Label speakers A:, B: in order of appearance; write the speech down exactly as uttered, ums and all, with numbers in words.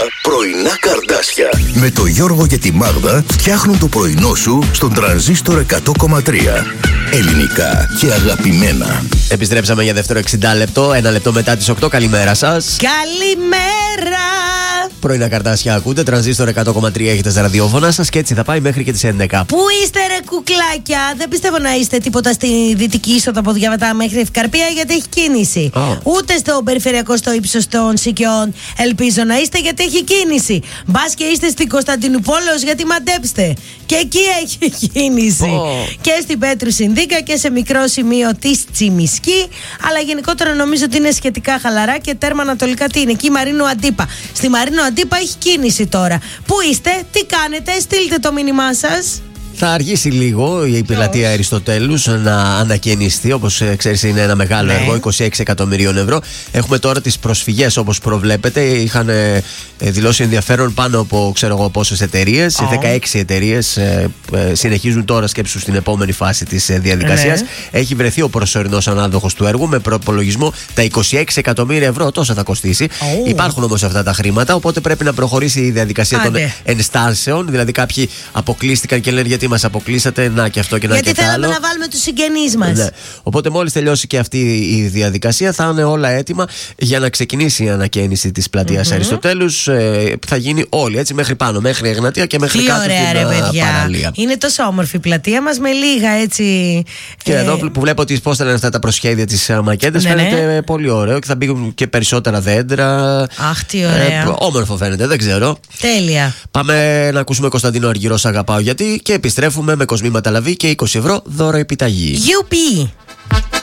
A: πρωινά καρδάσια. Με το Γιώργο και τη Μάγδα φτιάχνουν το πρωινό σου στον Τρανζίστορ εκατό κόμμα τρία. Ελληνικά και αγαπημένα.
B: Επιστρέψαμε για δεύτερο εξήντα λεπτό. Ένα λεπτό μετά τις οκτώ. Καλημέρα σας.
C: Καλημέρα.
B: Πρωινά καρτάσια ακούτε. Τρανζίστορ εκατό κόμμα τρία έχετε στα ραδιόφωνα σας και έτσι θα πάει μέχρι και τις έντεκα.
C: Πού είστε, ρε κουκλάκια? Δεν πιστεύω να είστε τίποτα στη δυτική είσοδο από Διαβατά μέχρι Ευκαρπία, γιατί έχει κίνηση. Oh. Ούτε στο περιφερειακό στο ύψος των Σικιών ελπίζω να είστε, γιατί έχει κίνηση. Μπας και είστε στην Κωνσταντινούπολος, γιατί μαντέψτε. Και εκεί έχει κίνηση. Oh. Και στην Πέτρου Συνδίκα και σε μικρό σημείο της Τσιμισκή. Αλλά γενικότερα νομίζω ότι είναι σχετικά χαλαρά και τέρμα ανατολικά τι είναι. Εκεί Μαρίνου Αντίπα. Στη Μαρίνου Αντίπα έχει κίνηση τώρα. Πού είστε, τι κάνετε, στείλτε το μήνυμά σας.
B: Θα αργήσει λίγο η πλατεία Αριστοτέλους να ανακαινιστεί. Όπως ξέρεις, είναι ένα μεγάλο ναι. έργο, είκοσι έξι εκατομμυρίων ευρώ. Έχουμε τώρα τις προσφυγές, όπως προβλέπετε. Είχαν ε, δηλώσει ενδιαφέρον πάνω από ξέρω εγώ πόσες εταιρείες. Oh. δεκαέξι εταιρείες ε, ε, συνεχίζουν τώρα, σκέψου, στην επόμενη φάση της ε, διαδικασίας. Ναι. Έχει βρεθεί ο προσωρινός ανάδοχος του έργου με προπολογισμό τα είκοσι έξι εκατομμύρια ευρώ. Τόσο θα κοστίσει. Oh. Υπάρχουν όμως αυτά τα χρήματα, οπότε πρέπει να προχωρήσει η διαδικασία Άντε. των ενστάσεων. Δηλαδή, κάποιοι αποκλείστηκαν και λένε γιατί μας αποκλείσατε, να και αυτό και να
C: γιατί
B: και άλλο.
C: Γιατί θέλαμε να βάλουμε τους συγγενείς μας.
B: Ναι. Οπότε μόλις τελειώσει και αυτή η διαδικασία θα είναι όλα έτοιμα για να ξεκινήσει η ανακαίνιση της πλατείας mm-hmm. Αριστοτέλους. Ε, θα γίνει όλη έτσι μέχρι πάνω, μέχρι Εγνατία και μέχρι
C: τι
B: κάτω
C: ωραία,
B: στην
C: ρε, παιδιά.
B: παραλία.
C: Είναι τόσο όμορφη η πλατεία μας με λίγα έτσι.
B: Και ε... εδώ που βλέπω ότι πώς θα λένε αυτά τα προσχέδια της μακέτας, ναι, φαίνεται ναι. πολύ ωραίο και θα μπήκουν και περισσότερα δέντρα.
C: Αχ, τι ωραία. Ε,
B: όμορφο φαίνεται, δεν ξέρω.
C: Τέλεια.
B: Πάμε να ακούσουμε Κωνσταντίνο Αργυρό, Σ' αγαπάω γιατί, και επιστρέφουμε με κοσμήματα λαβή και είκοσι ευρώ δώρο επιταγή.
C: Γιουπί.